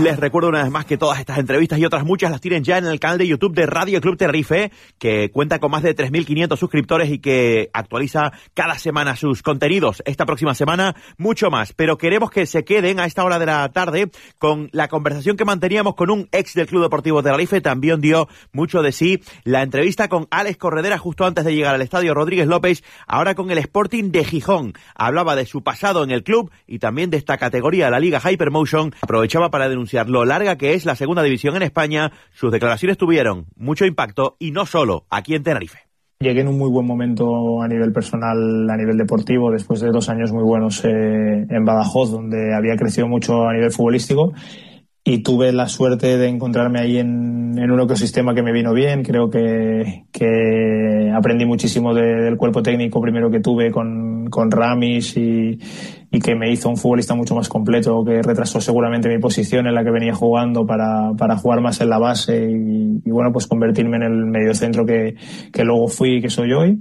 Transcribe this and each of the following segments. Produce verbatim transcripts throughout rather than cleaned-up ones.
Les recuerdo una vez más que todas estas entrevistas y otras muchas las tienen ya en el canal de YouTube de Radio Club Tenerife, que cuenta con más de tres mil quinientos suscriptores y que actualiza cada semana sus contenidos. Esta próxima semana mucho más, pero queremos que se queden a esta hora de la tarde con la conversación que manteníamos con un ex del Club Deportivo Tenerife. También dio mucho de sí la entrevista con Alex Corredera justo antes de llegar al estadio Rodríguez López, ahora con el Sporting de Gijón. Hablaba de su pasado en el club y también de esta categoría, la Liga Hypermotion. Aprovechaba para denunciar lo larga que es la segunda división en España. Sus declaraciones tuvieron mucho impacto y no solo aquí en Tenerife. Llegué en un muy buen momento a nivel personal, a nivel deportivo, después de dos años muy buenos eh, en Badajoz, donde había crecido mucho a nivel futbolístico. Y tuve la suerte de encontrarme ahí en, en un ecosistema que me vino bien. Creo que, que aprendí muchísimo de, del cuerpo técnico primero que tuve con, con Ramis y, y que me hizo un futbolista mucho más completo, que retrasó seguramente mi posición en la que venía jugando para, para jugar más en la base y, y bueno, pues convertirme en el mediocentro que, que luego fui y que soy hoy.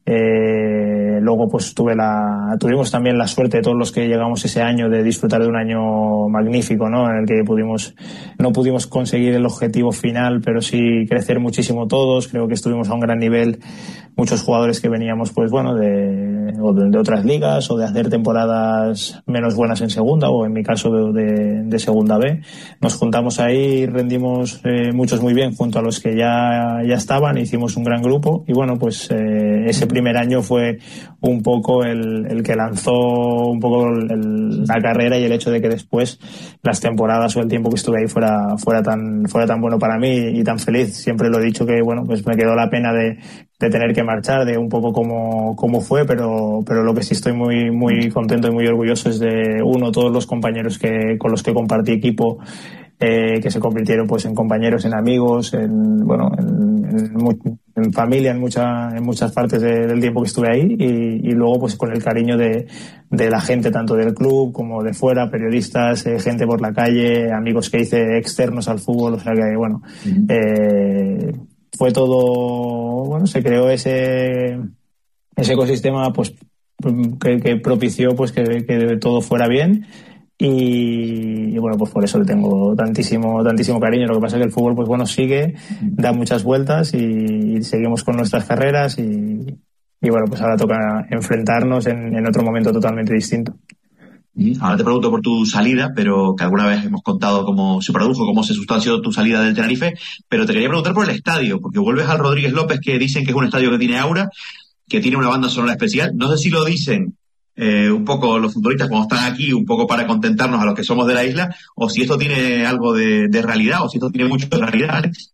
Eh, luego pues tuve la, tuvimos también la suerte de todos los que llegamos ese año de disfrutar de un año magnífico, ¿no? En el que pudimos, no pudimos conseguir el objetivo final, pero sí crecer muchísimo todos. Creo que estuvimos a un gran nivel, muchos jugadores que veníamos pues bueno de, o de, de otras ligas o de hacer temporadas menos buenas en segunda o en mi caso de, de, de segunda B. Nos juntamos ahí, rendimos eh, muchos muy bien junto a los que ya, ya estaban, hicimos un gran grupo y bueno pues eh, ese primer año fue un poco el, el que lanzó un poco el, la carrera y el hecho de que después las temporadas o el tiempo que estuve ahí fuera, fuera tan, fuera tan bueno para mí y tan feliz. Siempre lo he dicho que bueno, pues me quedó la pena de, de tener que marchar, de un poco como, como fue, pero, pero lo que sí estoy muy, muy contento y muy orgulloso es de uno, todos los compañeros que, con los que compartí equipo, eh, que se convirtieron pues en compañeros, en amigos, en, bueno, en, en, en familia, en mucha, en muchas partes de, del tiempo que estuve ahí y, y luego pues con el cariño de, de la gente tanto del club como de fuera, periodistas, eh, gente por la calle, amigos que hice externos al fútbol, o sea que bueno, uh-huh. eh, fue todo, bueno, se creó ese, ese ecosistema pues que, que propició pues que, que todo fuera bien. Y, y bueno, pues por eso le tengo tantísimo, tantísimo cariño. Lo que pasa es que el fútbol, pues bueno, sigue, da muchas vueltas y, y seguimos con nuestras carreras y, y bueno, pues ahora toca enfrentarnos en, en otro momento totalmente distinto. Ahora te pregunto por tu salida, pero que alguna vez hemos contado cómo se produjo, cómo se sustanció tu salida del Tenerife, pero te quería preguntar por el estadio, porque vuelves al Rodríguez López, que dicen que es un estadio que tiene aura, que tiene una banda sonora especial. No sé si lo dicen Eh, un poco los futbolistas cuando están aquí, un poco para contentarnos a los que somos de la isla, o si esto tiene algo de, de realidad, o si esto tiene mucho de realidad, Alex.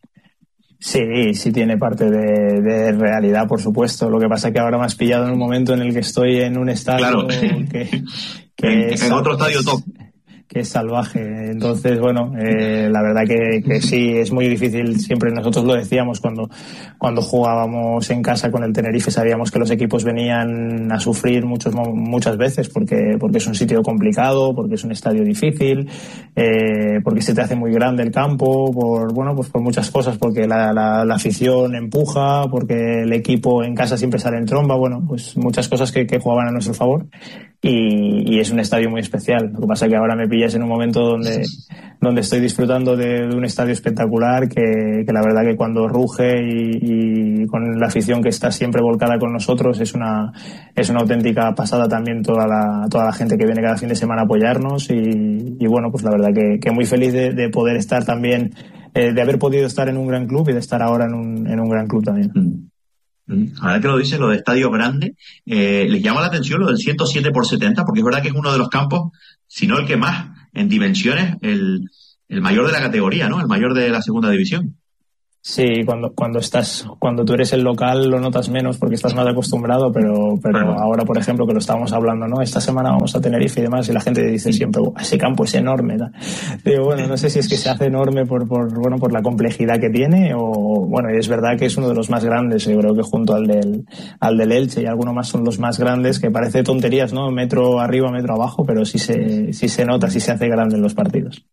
Sí, sí tiene parte de, de realidad, por supuesto. Lo que pasa es que ahora me has pillado en un momento en el que estoy en un estadio claro. que, que en, es, en otro estadio top. que es salvaje. Entonces, bueno, eh, la verdad que, que sí, es muy difícil. Siempre nosotros lo decíamos cuando, cuando jugábamos en casa con el Tenerife, sabíamos que los equipos venían a sufrir muchos, muchas veces porque, porque es un sitio complicado, porque es un estadio difícil, eh, porque se te hace muy grande el campo, por, bueno, pues por muchas cosas, porque la, la, la afición empuja, porque el equipo en casa siempre sale en tromba, bueno, pues muchas cosas que, que jugaban a nuestro favor. Y, y es un estadio muy especial. Lo que pasa es que ahora me pillas en un momento donde, donde estoy disfrutando de, de un estadio espectacular que, que la verdad que cuando ruge y, y con la afición que está siempre volcada con nosotros es una, es una auténtica pasada también toda la, toda la gente que viene cada fin de semana a apoyarnos y, y bueno, pues la verdad que, que muy feliz de, de poder estar también, eh, de haber podido estar en un gran club y de estar ahora en un, en un gran club también. Mm. Ahora que lo dices, lo de estadio grande, eh, les llama la atención lo del ciento siete por setenta, porque es verdad que es uno de los campos, si no el que más, en dimensiones, el, el mayor de la categoría, ¿no? El mayor de la segunda división. Sí, cuando cuando estás cuando tú eres el local lo notas menos porque estás más acostumbrado, pero pero bueno. Ahora, por ejemplo, que lo estábamos hablando, ¿no? Esta semana vamos a Tenerife y demás y la gente dice siempre, ese campo es enorme, ¿no? Digo, bueno, no sé si es que se hace enorme por por bueno, por la complejidad que tiene o bueno, y es verdad que es uno de los más grandes, yo creo que junto al del al del Elche y alguno más son los más grandes, que parece tonterías, ¿no? Metro arriba, metro abajo, pero sí se sí se nota, sí se hace grande en los partidos.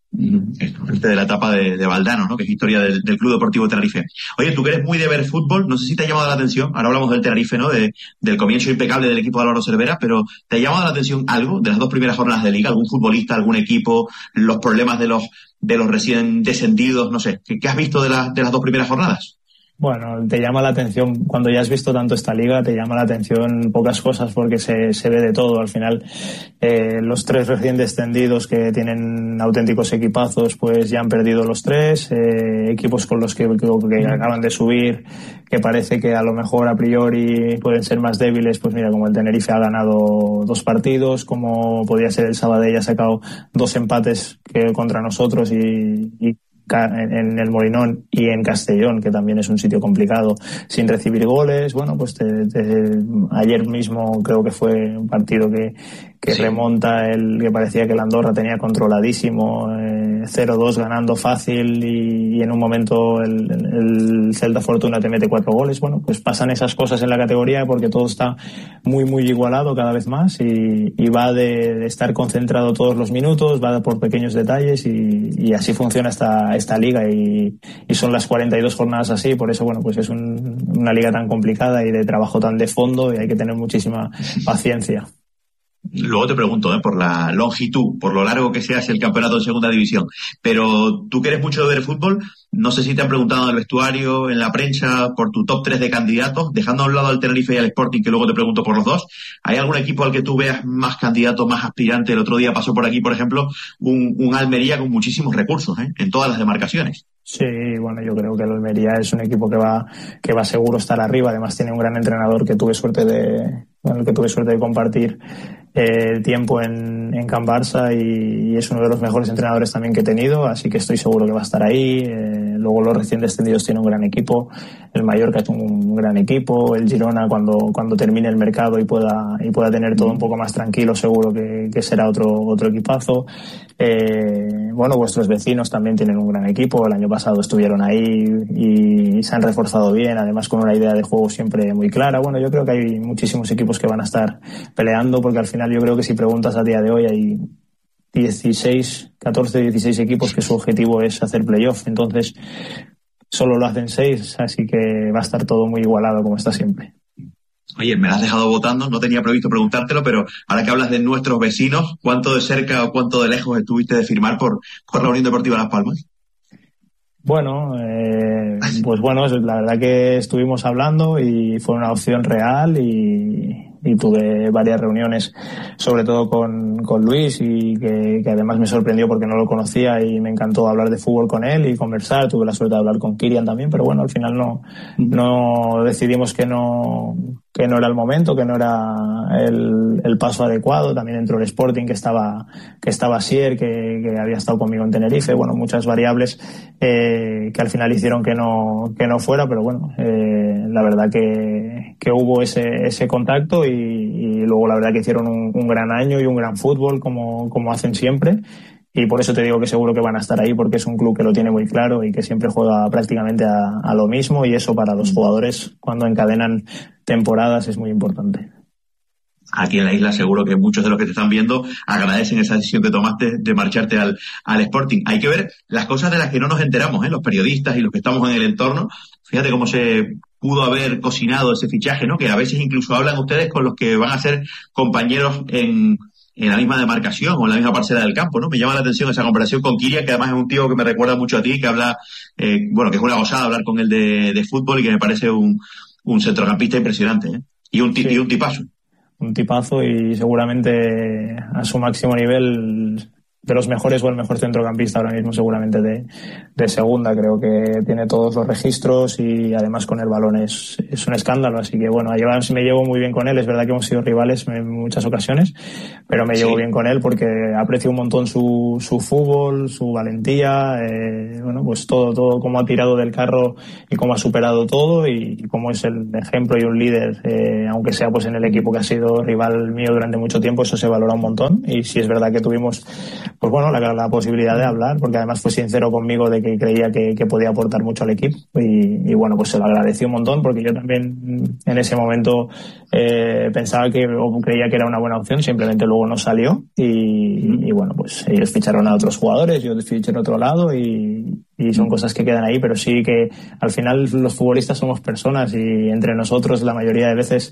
Este de la etapa de, de Valdano, ¿no? Que es historia del, del Club Deportivo Tenerife. Oye, tú que eres muy de ver fútbol, no sé si te ha llamado la atención, ahora hablamos del Tenerife, ¿no? De, del comienzo impecable del equipo de Álvaro Cervera, pero ¿te ha llamado la atención algo de las dos primeras jornadas de liga? ¿Algún futbolista, algún equipo, los problemas de los de los recién descendidos? No sé, ¿qué, qué has visto de, la, de las dos primeras jornadas? Bueno, te llama la atención, cuando ya has visto tanto esta liga, te llama la atención pocas cosas porque se, se ve de todo. Al final, eh, los tres recién descendidos que tienen auténticos equipazos, pues ya han perdido los tres. Eh, equipos con los que, que, que acaban de subir, que parece que a lo mejor a priori pueden ser más débiles, pues mira, como el Tenerife ha ganado dos partidos, como podría ser el Sabadell, ha sacado dos empates que contra nosotros y, y en el Molinón y en Castellón, que también es un sitio complicado, sin recibir goles. Bueno, pues te, te, ayer mismo creo que fue un partido que, que sí. remonta el que parecía que el Andorra tenía controladísimo, eh, cero dos ganando fácil y, y en un momento el, el Celta Fortuna te mete cuatro goles. Bueno, pues pasan esas cosas en la categoría porque todo está muy muy igualado cada vez más y, y va de, de estar concentrado todos los minutos, va por pequeños detalles y, y así funciona esta esta liga y, y son las cuarenta y dos jornadas así. Por eso, bueno, pues es un, una liga tan complicada y de trabajo tan de fondo y hay que tener muchísima paciencia. Luego te pregunto, ¿eh? por la longitud, por lo largo que sea el campeonato de segunda división, pero tú que eres mucho de ver fútbol, no sé si te han preguntado en el vestuario, en la prensa, por tu top tres de candidatos, dejando a un lado al Tenerife y al Sporting, que luego te pregunto por los dos. ¿Hay algún equipo al que tú veas más candidato, más aspirante? El otro día pasó por aquí, por ejemplo, un, un Almería con muchísimos recursos, ¿eh? en todas las demarcaciones. Sí, bueno, yo creo que el Almería es un equipo que va que va seguro a estar arriba. Además tiene un gran entrenador que tuve suerte de con el que tuve suerte de compartir eh, tiempo en, en Can Barça y, y es uno de los mejores entrenadores también que he tenido, así que estoy seguro que va a estar ahí. Eh, luego los recién descendidos tienen un gran equipo, el Mallorca es un, un gran equipo, el Girona cuando cuando termine el mercado y pueda y pueda tener todo un poco más tranquilo, seguro que, que será otro otro equipazo. Eh, bueno, vuestros vecinos también tienen un gran equipo, el año pasado estuvieron ahí y, y se han reforzado bien, además con una idea de juego siempre muy clara. Bueno, yo creo que hay muchísimos equipos que van a estar peleando, porque al final yo creo que si preguntas a día de hoy hay dieciséis, catorce, dieciséis equipos que su objetivo es hacer playoff, entonces solo lo hacen seis, así que va a estar todo muy igualado como está siempre. Oye, me la has dejado votando, no tenía previsto preguntártelo, pero ahora que hablas de nuestros vecinos, ¿cuánto de cerca o cuánto de lejos estuviste de firmar por, por la Unión Deportiva Las Palmas? Bueno, eh, pues bueno, la verdad que estuvimos hablando y fue una opción real y, y tuve varias reuniones, sobre todo con, con Luis, y que, que además me sorprendió porque no lo conocía y me encantó hablar de fútbol con él y conversar. Tuve la suerte de hablar con Kirian también, pero bueno, al final no, no decidimos que no, que no era el momento, que no era el, el paso adecuado. También entró el Sporting, que estaba, que estaba Sier, que, que había estado conmigo en Tenerife. Bueno, muchas variables eh, que al final hicieron que no, que no fuera, pero bueno, eh, la verdad que, que hubo ese, ese contacto y, y luego la verdad que hicieron un, un gran año y un gran fútbol como, como hacen siempre. Y por eso te digo que seguro que van a estar ahí, porque es un club que lo tiene muy claro y que siempre juega prácticamente a, a lo mismo, y eso para los jugadores cuando encadenan temporadas es muy importante. Aquí en la isla seguro que muchos de los que te están viendo agradecen esa decisión que tomaste de marcharte al, al Sporting. Hay que ver las cosas de las que no nos enteramos, ¿eh? Los periodistas y los que estamos en el entorno. Fíjate cómo se pudo haber cocinado ese fichaje, ¿no? Que a veces incluso hablan ustedes con los que van a ser compañeros en... en la misma demarcación o en la misma parcela del campo, ¿no? Me llama la atención esa comparación con Kirian, que además es un tío que me recuerda mucho a ti, que habla, eh, bueno, que es una gozada hablar con él de, de fútbol y que me parece un, un centrocampista impresionante, ¿eh? Y un, sí. y un tipazo. Un tipazo y seguramente a su máximo nivel de los mejores o el mejor centrocampista ahora mismo seguramente de, de segunda. Creo que tiene todos los registros y además con el balón es, es un escándalo, así que bueno, me llevo muy bien con él. Es verdad que hemos sido rivales en muchas ocasiones, pero me llevo sí. bien con él porque aprecio un montón su, su fútbol, su valentía, eh, bueno, pues todo, todo cómo ha tirado del carro y cómo ha superado todo y, y cómo es el ejemplo y un líder, eh, aunque sea pues en el equipo que ha sido rival mío durante mucho tiempo. Eso se valora un montón y sí es verdad que tuvimos pues bueno, la, la posibilidad de hablar, porque además fue sincero conmigo de que creía que, que podía aportar mucho al equipo y, y bueno, pues se lo agradecí un montón, porque yo también en ese momento eh, pensaba que o creía que era una buena opción, simplemente luego no salió y, y bueno, pues ellos ficharon a otros jugadores, yo fiché en otro lado y, y son cosas que quedan ahí, pero sí que al final los futbolistas somos personas y entre nosotros la mayoría de veces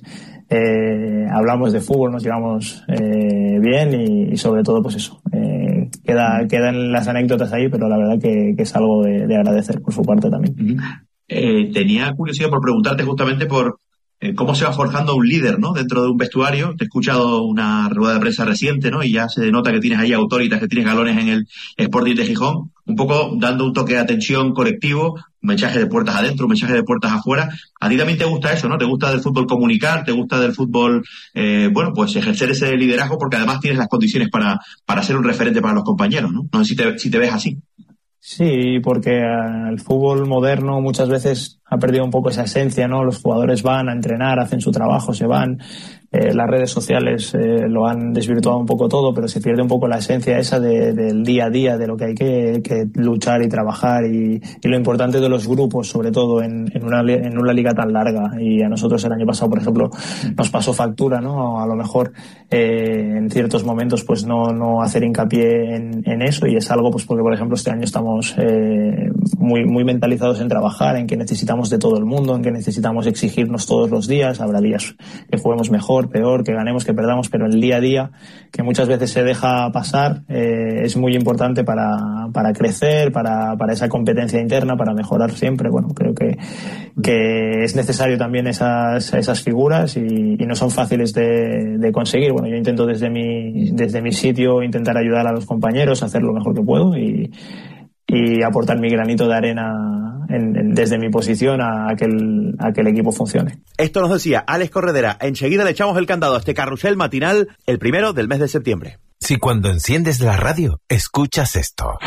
eh, hablamos de fútbol, nos llevamos eh, bien y, y sobre todo pues eso, eh, queda, quedan las anécdotas ahí, pero la verdad que, que es algo de, de agradecer por su parte también. Eh, tenía curiosidad por preguntarte justamente por eh, cómo se va forjando un líder, ¿no? Dentro de un vestuario. Te he escuchado una rueda de prensa reciente, ¿no? Y ya se denota que tienes ahí autoritas, que tienes galones en el Sporting de Gijón, un poco dando un toque de atención colectivo, un mensaje de puertas adentro, un mensaje de puertas afuera. A ti también te gusta eso, ¿no? Te gusta del fútbol comunicar, te gusta del fútbol, eh, bueno, pues ejercer ese liderazgo, porque además tienes las condiciones para, para ser un referente para los compañeros, ¿no? No sé si te, si te ves así. Sí, porque el fútbol moderno muchas veces ha perdido un poco esa esencia, ¿no? Los jugadores van a entrenar, hacen su trabajo, se van. Eh, las redes sociales eh, lo han desvirtuado un poco todo, pero se pierde un poco la esencia esa de, del día a día, de lo que hay que, que luchar y trabajar y, y lo importante de los grupos, sobre todo en, en, una, en una liga tan larga. Y a nosotros el año pasado, por ejemplo, nos pasó factura, ¿no? A lo mejor eh, en ciertos momentos pues no, no hacer hincapié en, en eso, y es algo pues porque, por ejemplo, este año estamos eh, muy, muy mentalizados en trabajar, en que necesitamos de todo el mundo, en que necesitamos exigirnos todos los días. Habrá días que juguemos mejor, peor, que ganemos, que perdamos, pero el día a día, que muchas veces se deja pasar, eh, es muy importante para, para crecer, para, para esa competencia interna, para mejorar siempre. Bueno, creo que, que es necesario también esas, esas figuras y, y no son fáciles de, de conseguir. Bueno, yo intento desde mi, desde mi sitio intentar ayudar a los compañeros a hacer lo mejor que puedo y, y aportar mi granito de arena en, en, desde mi posición a, a, que el, a que el equipo funcione. Esto nos decía Alex Corredera. Enseguida le echamos el candado a este carrusel matinal, el primero del mes de septiembre. Si cuando enciendes la radio, escuchas esto,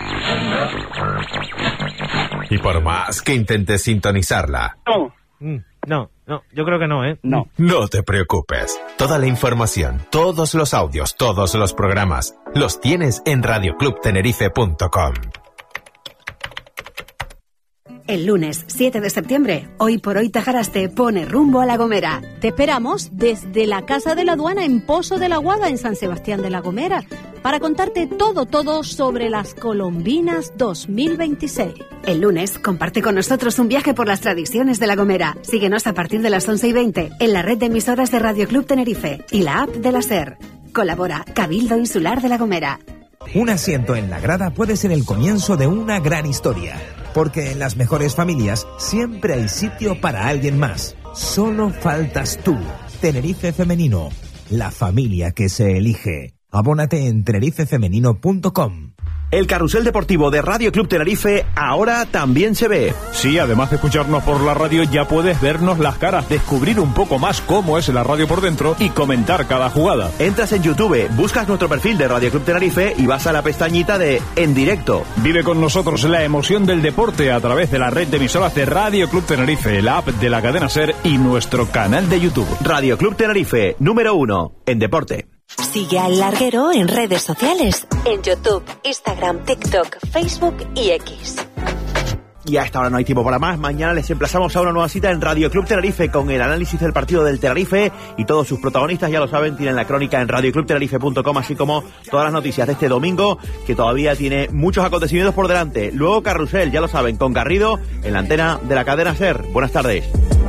y por más que intentes sintonizarla, no, mm, no, no, yo creo que no, ¿eh? No. No te preocupes. Toda la información, todos los audios, todos los programas, los tienes en radio club tenerife punto com. El lunes siete de septiembre, Hoy por Hoy Tajaraste pone rumbo a La Gomera. Te esperamos desde la Casa de la Aduana en Pozo de la Guada, en San Sebastián de la Gomera, para contarte todo, todo sobre las Colombinas dos mil veintiséis. El lunes, comparte con nosotros un viaje por las tradiciones de La Gomera. Síguenos a partir de las once y veinte en la red de emisoras de Radio Club Tenerife y la app de la SER. Colabora Cabildo Insular de La Gomera. Un asiento en la grada puede ser el comienzo de una gran historia, porque en las mejores familias siempre hay sitio para alguien más. Solo faltas tú. Tenerife Femenino, la familia que se elige. Abónate en tenerife femenino punto com. El carrusel deportivo de Radio Club Tenerife ahora también se ve. Sí, además de escucharnos por la radio, ya puedes vernos las caras, descubrir un poco más cómo es la radio por dentro y comentar cada jugada. Entras en YouTube, buscas nuestro perfil de Radio Club Tenerife y vas a la pestañita de En Directo. Vive con nosotros la emoción del deporte a través de la red de emisoras de Radio Club Tenerife, la app de la cadena SER y nuestro canal de YouTube. Radio Club Tenerife, número uno en deporte. Sigue al Larguero en redes sociales, en YouTube, Instagram, TikTok, Facebook y X. Y a esta hora no hay tiempo para más. Mañana les emplazamos a una nueva cita en Radio Club Tenerife con el análisis del partido del Tenerife y todos sus protagonistas, ya lo saben, tienen la crónica en radio club tenerife punto com, así como todas las noticias de este domingo, que todavía tiene muchos acontecimientos por delante. Luego Carrusel, ya lo saben, con Garrido en la antena de la cadena SER. Buenas tardes.